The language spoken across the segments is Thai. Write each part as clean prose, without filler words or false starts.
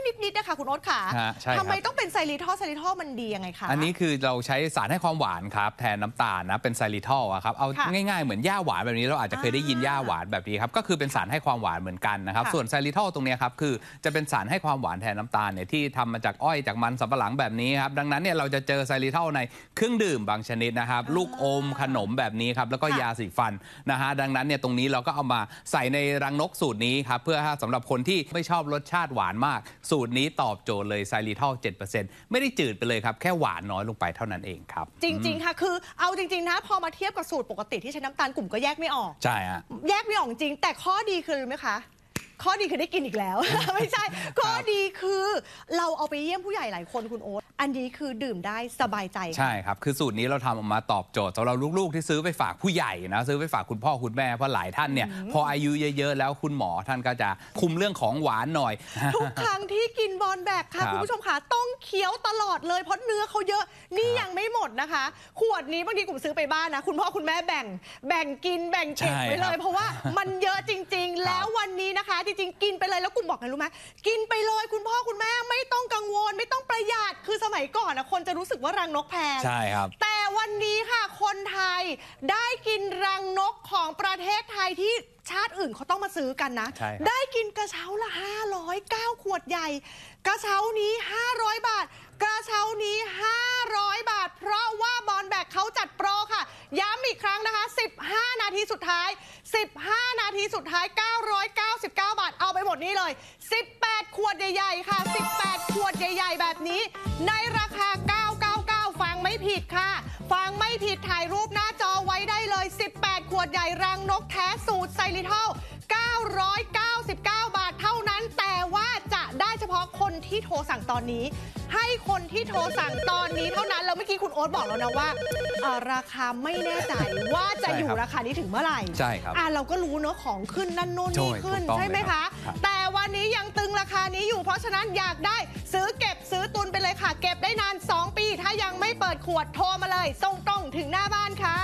นิดๆนะคะคุณโอ๊ตค่ะทำไมต้องเป็นไซริทอลมันดียังไงคะอันนี้คือเราใช้สารให้ความหวานครับแทนน้ำตาลนะเป็นไซริทอลครับเอาง่ายๆเหมือนหญ้าหวานแบบนี้เราอาจจะเคยได้ยินหญ้าหวานแบบนี้ครับก็คือเป็นสารให้ความหวานเหมือนกันนะครับส่วนไซริทอลตรงนี้ครับคือจะเป็นสารให้ความหวานแทนน้ำตาลเนี่ยที่ทำมาจากอ้อยจากมันสำปะหลังแบบนี้ครับดังนั้นเนี่ยเราจะเจอไซริทอลในเครื่องดื่มบางชนิดนะครับลูกอมขนมแบบนี้ครับแล้วก็ยาสีฟันนะฮะดังนั้นเนี่ยตรงนี้เราก็เอามาใส่ในรังนกสูตรนี้ครับเพื่อสำหรับคนที่ไม่ชอบรสชาติหวานมากสูตรนี้ตอบโจทย์เลยไซริทอล 7% ไม่ได้จืดไปเลยครับแค่หวานน้อยลงไปเท่านั้นเองครับจริงๆค่ะคือเอาจริงๆนะพอมาเทียบกับสูตรปกติที่ใช้น้ำตาลกลุ่มก็แยกไม่ออกใช่ฮะแยกไม่ออกจริงแต่ข้อดีคือรู้ไหมคะข้อดีคือได้กินอีกแล้ว ไม่ใช่ข้อดีคือเราเอาไปเยี่ยมผู้ใหญ่หลายคนคุณโอ๊ตอันนี้คือดื่มได้สบายใจใช่ครับคือสูตรนี้เราทำออกมาตอบโจทย์สำหรับลูกๆที่ซื้อไปฝากผู้ใหญ่นะซื้อไปฝากคุณพ่อคุณแม่เพราะหลายท่านเนี่ยพออายุเยอะๆแล้วคุณหมอท่านก็จะคุมเรื่องของหวานหน่อยทุกครั้งที่กินบอนแบกค่ะคุณผู้ชมค่ะต้องเคี้ยวตลอดเลยเพราะเนื้อเขาเยอะนี่ยังไม่หมดนะคะขวดนี้บางทีกลุ่มซื้อไปบ้านนะคุณพ่อคุณแม่แบ่งกินแบ่งเก็บไปเลยเพราะว่ามันเยอะจริงๆแล้ววันนี้นะคะจริงๆกินไปเลยแล้วกลุ่มบอกไงรู้ไหมกินไปเลยคุณพ่อคุณแม่ไม่ต้องกังวลไม่ต้องประหยัดคือสมัยก่อนนะคนจะรู้สึกว่ารังนกแพงใช่ครับแต่วันนี้ค่ะคนไทยได้กินรังนกของประเทศไทยที่ชาติอื่นเขาต้องมาซื้อกันนะได้กินกระเช้าละ509ขวดใหญ่กระเช้านี้500 บาทกระเช้านี้500 บาทเพราะว่าบอนแบกเขาจัดโปรค่ะย้ำอีกครั้งนะคะ15 นาทีสุดท้าย15 นาทีสุดท้าย999 บาทเอาไปหมดนี้เลย18 ขวดใหญ่ๆค่ะ18 ขวดใหญ่ๆแบบนี้ในราคา999ฟังไม่ผิดค่ะฟังไม่ผิดถ่ายรูปหน้าจอไว้ได้เลย18 ขวดใหญ่รังนกแท้สูตรไซริทอล999 บาทเท่านั้นแต่ว่าจะได้เฉพาะคนที่โทรสั่งตอนนี้ให้คนที่โทรสั่งตอนนี้เท่านั้นแล้วเมื่อกี้คุณโอ๊ตบอกแล้วนะว่าราคาไม่แน่ใจว่าจะอยู่ราคานี้ถึงเมื่อไหร่ใช่ครับเราก็รู้เนอะของขึ้นนั่นโน่นนี่ขึ้นใช่ไหมคะแต่วันนี้ยังตึงราคานี้อยู่เพราะฉะนั้นอยากได้ซื้อเก็บซื้อตุนไปเลยค่ะเก็บได้นาน2 ปีถ้ายังไม่เปิดขวดโทรมาเลยส่งตรงถึงหน้าบ้านค่ะ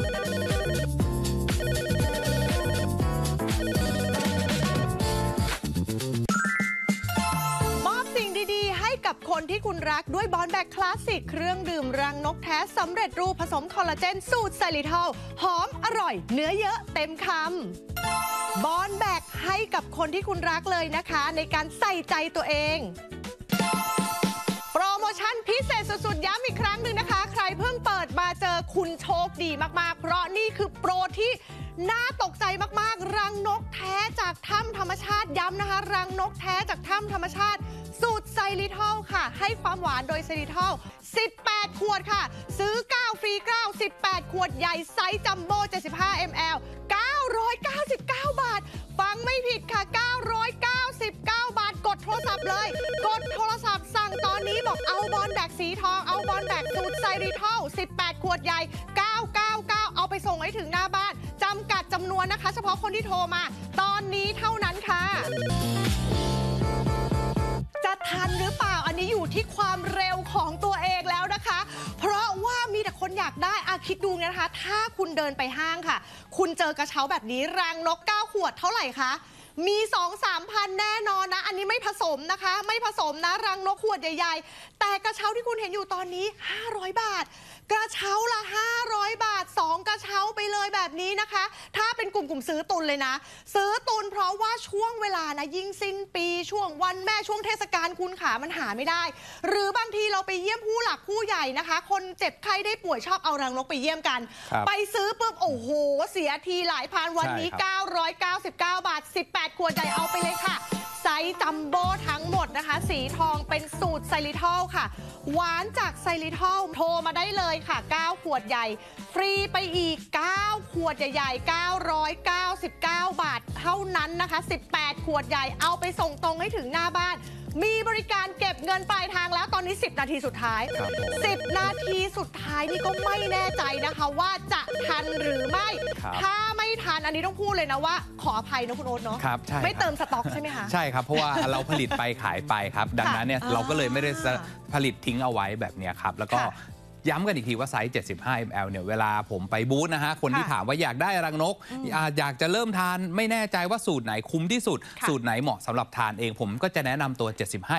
กับคนที่คุณรักด้วยบอนแบกคลาสสิกเครื่องดื่มรังนกแท้สำเร็จรูปผสมคอลลาเจนสูตรไซริทอลหอมอร่อยเนื้อเยอะเต็มคำบอนแบกให้กับคนที่คุณรักเลยนะคะในการใส่ใจตัวเองโปรโมชั่นพิเศษสุดๆย้ำอีกครั้งหนึ่งนะคะใครเพิ่งเปิดมาเจอคุณโชคดีมากๆเพราะนี่คือโปรที่น่าตกใจมากๆรังนกแท้จากถ้ำธรรมชาติย้ำนะคะรังนกแท้จากถ้ำธรรมชาติสูตรไซริทอลค่ะให้ความหวานโดยไซริทอล18 ขวดค่ะซื้อ9ฟรี9 18 ขวดใหญ่ไซส์จัมโบ้75 ml 999 บาทฟังไม่ผิดค่ะ999 บาทกดโทรศัพท์เลยกดโทรศัพท์สั่งตอนนี้บอกเอาบอนแบกสีทองเอาบอนแบกสูตรไซริทอล18 ขวดใหญ่999เอาไปส่งให้ถึงหน้าบ้านจำกัดจำนวนนะคะเฉพาะคนที่โทรมาตอนนี้เท่านั้นค่ะจะทันหรือเปล่าอันนี้อยู่ที่ความเร็วของตัวเองแล้วนะคะเพราะว่ามีแต่คนอยากได้คิดดูนะคะถ้าคุณเดินไปห้างค่ะคุณเจอกระเช้าแบบนี้รังนก9 ขวดเท่าไหร่คะมี 2-3 พันแน่นอนนะอันนี้ไม่ผสมนะคะไม่ผสมนะรังนกขวดใหญ่ๆแต่กระเช้าที่คุณเห็นอยู่ตอนนี้500 บาทกระเช้าละ500 บาท2 กระเช้าไปเลยแบบนี้นะคะถ้าเป็นกลุ่มซื้อตุนเลยนะซื้อตุนเพราะว่าช่วงเวลานะยิ่งสิ้นปีช่วงวันแม่ช่วงเทศกาลคุณขามันหาไม่ได้หรือบางทีเราไปเยี่ยมผู้หลักผู้ใหญ่นะคะคนเจ็บไข้ได้ป่วยชอบเอารังนกไปเยี่ยมกันไปซื้อปุ๊บโอ้โหเสียทีหลายพันวันนี้999 บาท18 ขวดใหญ่เอาไปเลยค่ะไซส์จัมโบ้ทั้งหมดนะคะสีทองเป็นสูตรไซริทอลค่ะหวานจากไซริทอลโทรมาได้เลยค่ะ9 ขวดใหญ่ฟรีไปอีก9 ขวดใหญ่ๆ999 บาทเท่านั้นนะคะ18 ขวดใหญ่เอาไปส่งตรงให้ถึงหน้าบ้านมีบริการเก็บเงินปลายทางแล้วตอนนี้10 นาทีสุดท้าย10 นาทีสุดท้ายนี่ก็ไม่แน่ใจนะคะว่าจะทันหรือไม่ถ้าไม่ทันอันนี้ต้องพูดเลยนะว่าขออภัยนะคุณโอ๊ตเนาะไม่เติมสต็อกใช่ไหมคะใช่ครับเพราะว่าเราผลิตไปขายไปครับดังนั้นเนี่ยเราก็เลยไม่ได้ผลิตทิ้งเอาไว้แบบนี้ครับแล้วก็ย้ำกันอีกทีว่าไซส์75 ml เนี่ยเวลาผมไปบูธนะฮะคนที่ถามว่าอยากได้รังนกอยากจะเริ่มทานไม่แน่ใจว่าสูตรไหนคุ้มที่สุดสูตรไหนเหมาะสำหรับทานเองผมก็จะแนะนำตัว75